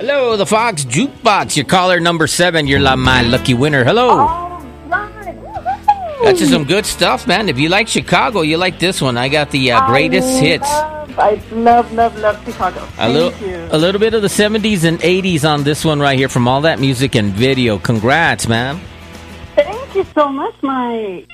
Hello, the Fox Jukebox. Your caller number 7. You're my lucky winner. Hello. All right. Woo-hoo. That's just some good stuff, man. If you like Chicago, you like this one. I got the greatest hits. I love Chicago. Thank you. A little bit of the 70s and 80s on this one right here from All That Music and Video. Congrats, man. Thank you so much, Mike.